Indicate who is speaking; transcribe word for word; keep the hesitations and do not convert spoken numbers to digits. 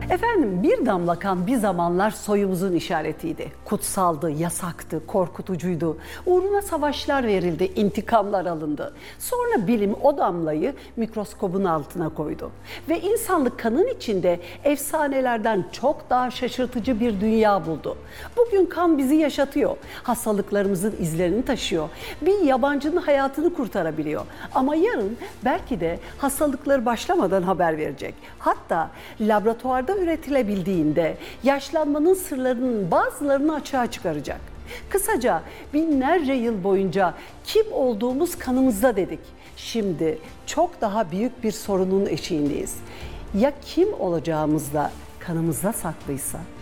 Speaker 1: Efendim bir damla kan bir zamanlar soyumuzun işaretiydi. Kutsaldı, yasaktı, korkutucuydu. Uğruna savaşlar verildi, intikamlar alındı. Sonra bilim o damlayı mikroskobun altına koydu. Ve insanlık kanın içinde efsanelerden çok daha şaşırtıcı bir dünya buldu. Bugün kan bizi yaşatıyor. Hastalıklarımızın izlerini taşıyor. Bir yabancının hayatını kurtarabiliyor. Ama yarın belki de hastalıkları başlamadan haber verecek. Hatta laboratuvarda üretilebildiğinde yaşlanmanın sırlarının bazılarını açığa çıkaracak. Kısaca binlerce yıl boyunca kim olduğumuz kanımızda dedik. Şimdi çok daha büyük bir sorunun eşiğindeyiz. Ya kim olacağımız da kanımızda saklıysa?